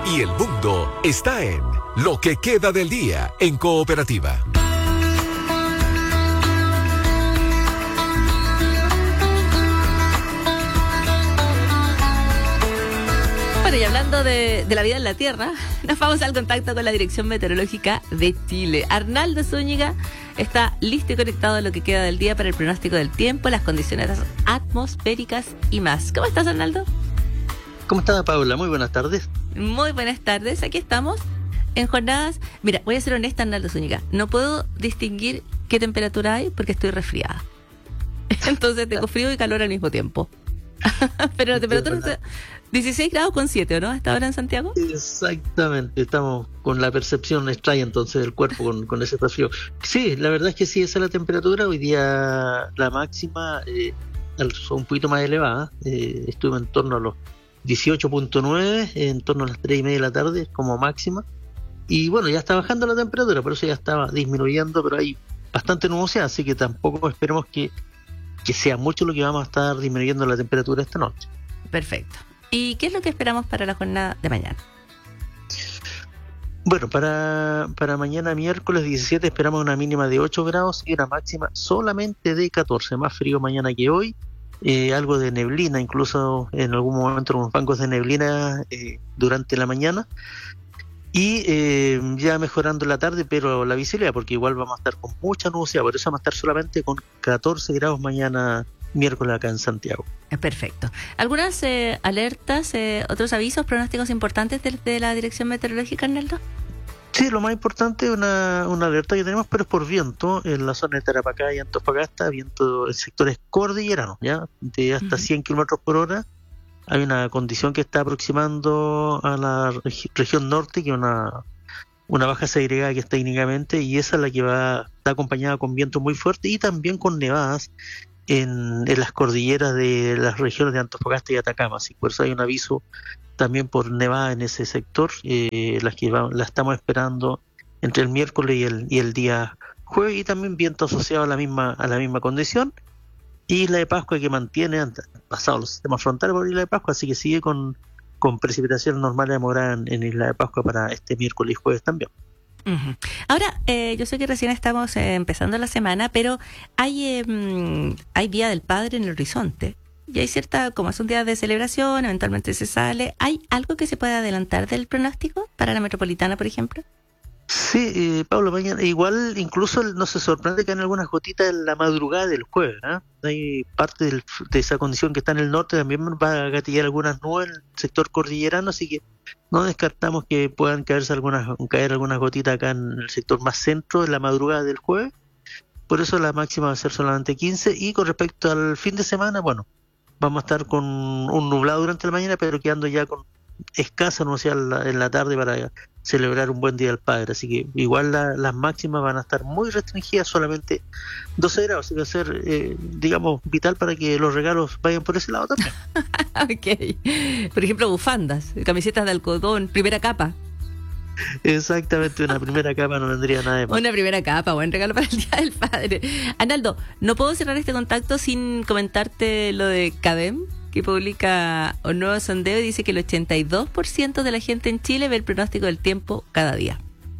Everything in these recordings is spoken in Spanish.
y el mundo está en Lo que queda del día en Cooperativa. Bueno, y hablando de la vida en la Tierra, nos vamos al contacto con la Dirección Meteorológica de Chile. Arnaldo Zúñiga está listo y conectado a lo que queda del día para el pronóstico del tiempo, las condiciones atmosféricas y más. ¿Cómo estás, Arnaldo? ¿Cómo está, Paula? Muy buenas tardes. Muy buenas tardes. Aquí estamos en jornadas. Mira, voy a ser honesta, Arnaldo Zúñiga. No puedo distinguir qué temperatura hay porque estoy resfriada. Entonces tengo frío y calor al mismo tiempo. Pero la temperatura está 16 grados con 7, ¿o no? ¿Hasta ahora en Santiago? Exactamente, estamos con la percepción extraña entonces del cuerpo con ese frío. Sí, la verdad es que sí, esa es la temperatura. Hoy día la máxima un poquito más elevada. Estuve en torno a los 18.9, en torno a las 3:30 de la tarde como máxima. Y bueno, ya está bajando la temperatura, por eso ya estaba disminuyendo, pero hay bastante nubosidad, así que tampoco esperemos que sea mucho lo que vamos a estar disminuyendo la temperatura esta noche. Perfecto. ¿Y qué es lo que esperamos para la jornada de mañana? Bueno, para mañana miércoles 17 esperamos una mínima de 8 grados y una máxima solamente de 14. Más frío mañana que hoy. Algo de neblina, incluso en algún momento unos bancos de neblina durante la mañana. Y ya mejorando la tarde, pero la visibilidad, porque igual vamos a estar con mucha nubosidad, por eso vamos a estar solamente con 14 grados mañana miércoles acá en Santiago. Perfecto. ¿Algunas alertas, otros avisos, pronósticos importantes desde la Dirección Meteorológica, Arnaldo? Sí, lo más importante es una alerta que tenemos, pero es por viento en la zona de Tarapacá y Antofagasta, viento en sectores cordilleranos, ya de hasta 100 kilómetros por hora. Hay una condición que está aproximando a la región norte, que es una baja segregada que es técnicamente, y esa es la que está acompañada con viento muy fuerte y también con nevadas en las cordilleras de las regiones de Antofagasta y Atacama. Así que por eso hay un aviso también por nevada en ese sector, la estamos esperando entre el miércoles y el día jueves, y también viento asociado a la misma condición. Isla de Pascua que mantiene, han pasado los sistemas frontales por Isla de Pascua, así que sigue con precipitaciones normales de morada en Isla de Pascua para este miércoles y jueves también. Uh-huh. Ahora, yo sé que recién estamos empezando la semana, pero hay Día del Padre en el horizonte. Y hay como es un día de celebración, eventualmente se sale. ¿Hay algo que se pueda adelantar del pronóstico para la metropolitana, por ejemplo? Sí, Pablo, mañana igual incluso no se sorprende que hay algunas gotitas en la madrugada del jueves, ¿eh? Hay parte de esa condición que está en el norte, también va a gatillar algunas nubes en el sector cordillerano, así que no descartamos que puedan caer algunas gotitas acá en el sector más centro en la madrugada del jueves. Por eso la máxima va a ser solamente 15, y con respecto al fin de semana, bueno, vamos a estar con un nublado durante la mañana, pero quedando ya con escasa nubosidad en la tarde para celebrar un buen Día del Padre, así que igual las máximas van a estar muy restringidas, solamente 12 grados, así que va a ser, digamos, vital para que los regalos vayan por ese lado también. Ok. Por ejemplo, bufandas, camisetas de algodón, primera capa. Exactamente, una primera capa no vendría nada de mal. Una primera capa, buen regalo para el Día del Padre. Arnaldo, no puedo cerrar este contacto sin comentarte lo de CADEM, que publica un nuevo sondeo y dice que el 82% de la gente en Chile ve el pronóstico del tiempo cada día.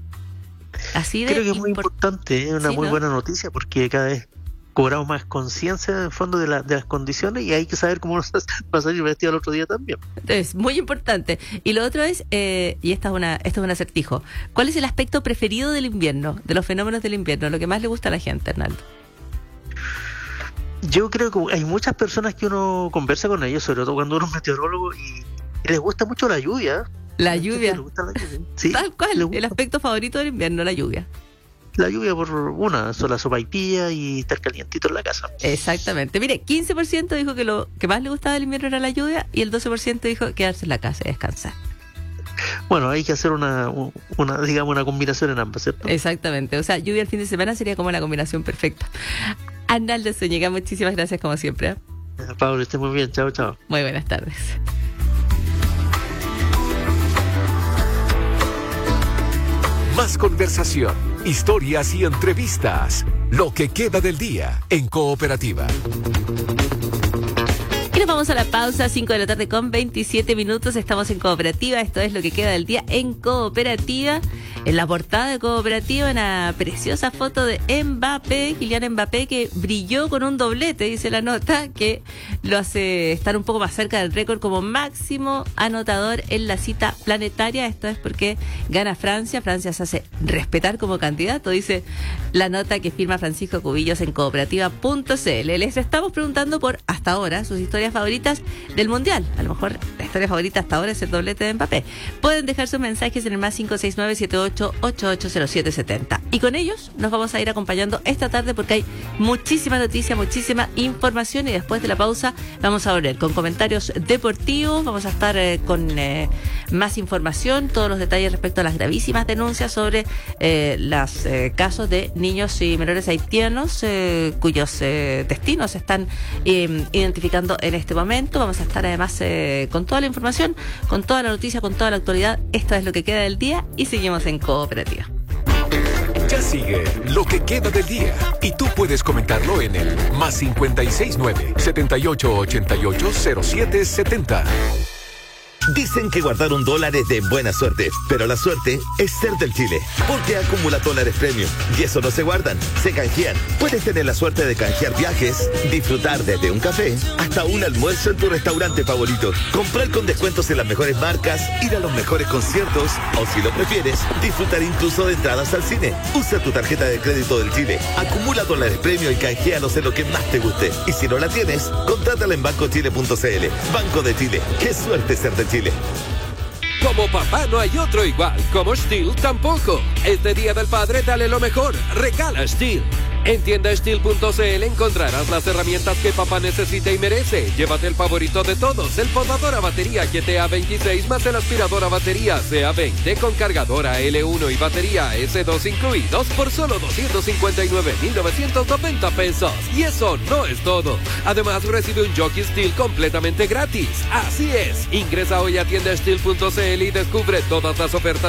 Así de creo que es muy importante, una muy buena noticia, porque cada vez cobramos más conciencia en fondo de las condiciones, y hay que saber cómo nos va a salir vestido el otro día también. Es muy importante. Y lo otro es, y esto es un acertijo, ¿cuál es el aspecto preferido del invierno, de los fenómenos del invierno, lo que más le gusta a la gente, Arnaldo? Yo creo que hay muchas personas que uno conversa con ellos, sobre todo cuando uno es meteorólogo, y les gusta mucho la lluvia. La lluvia. ¿Les gusta la lluvia? Sí, tal cual, el aspecto favorito del invierno, la lluvia. La lluvia por una sola sopaipilla y estar calientito en la casa. Exactamente. Mire, 15% dijo que lo que más le gustaba del invierno era la lluvia, y el 12% dijo quedarse en la casa y descansar. Bueno, hay que hacer una combinación en ambas, ¿cierto? Exactamente. O sea, lluvia el fin de semana sería como la combinación perfecta. Arnaldo Zúñiga, muchísimas gracias como siempre. Pablo, esté muy bien. Chao, chao. Muy buenas tardes. Más conversación, historias y entrevistas. Lo que queda del día en Cooperativa. Y nos vamos a la pausa, 5 de la tarde con 27 minutos. Estamos en Cooperativa, esto es lo que queda del día en Cooperativa. En la portada de Cooperativa, una preciosa foto de Mbappé, Kylian Mbappé, que brilló con un doblete, dice la nota, que lo hace estar un poco más cerca del récord como máximo anotador en la cita planetaria. Esto es porque gana Francia. Francia se hace respetar como candidato, dice la nota que firma Francisco Cubillos en cooperativa.cl. Les estamos preguntando por, hasta ahora, sus historias favoritas del Mundial. A lo mejor la historia favorita hasta ahora es el doblete de Mbappé. Pueden dejar sus mensajes en el más 569-78880770. Y con ellos nos vamos a ir acompañando esta tarde porque hay muchísima noticia, muchísima información, y después de la pausa vamos a volver con comentarios deportivos. Vamos a estar con más información, todos los detalles respecto a las gravísimas denuncias sobre los casos de niños y menores haitianos cuyos destinos se están identificando en este momento. Vamos a estar además con toda la información, con toda la noticia, con toda la actualidad. Esto es lo que queda del día y seguimos en Cooperativa. Ya sigue lo que queda del día y tú puedes comentarlo en el más 569-7888-0770. Dicen que guardar $1 es de buena suerte, pero la suerte es ser del Chile, porque acumula dólares premium y eso no se guardan, se canjean. Puedes tener la suerte de canjear viajes, disfrutar desde un café hasta un almuerzo en tu restaurante favorito, comprar con descuentos en las mejores marcas, ir a los mejores conciertos o, si lo prefieres, disfrutar incluso de entradas al cine. Usa tu tarjeta de crédito del Chile, acumula dólares premium y canjealos en lo que más te guste. Y si no la tienes, contrátala en bancochile.cl. Banco de Chile, qué suerte ser de Chile. Como papá no hay otro igual, como Steel tampoco. Este Día del Padre dale lo mejor, regala Steel. En tiendasteel.cl encontrarás las herramientas que papá necesita y merece. Llévate el favorito de todos, el podador a batería GTA 26 más el aspirador a batería CA20 con cargadora L1 y batería S2 incluidos por solo 259,990 pesos. Y eso no es todo. Además recibe un Jockey Steel completamente gratis. Así es, ingresa hoy a tiendasteel.cl y descubre todas las ofertas